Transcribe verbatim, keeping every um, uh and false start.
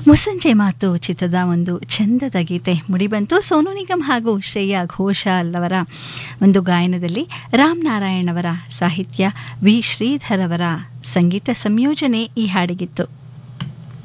ಮುಸ್ಸಂಜೆ ಮಾತು ಚಿತ್ರದ ಒಂದು ಚಂದದ ಗೀತೆ ಮುಡಿಬಂತು. ಸೋನು ನಿಗಮ್ ಹಾಗೂ ಶ್ರೇಯಾ ಘೋಷಾಲ್ ಅವರ ಒಂದು ಗಾಯನದಲ್ಲಿ ರಾಮ್ ನಾರಾಯಣ್ ಅವರ ಸಾಹಿತ್ಯ, ವಿ ಶ್ರೀಧರ್ ಅವರ ಸಂಗೀತ ಸಂಯೋಜನೆ ಈ ಹಾಡಿಗಿತ್ತು.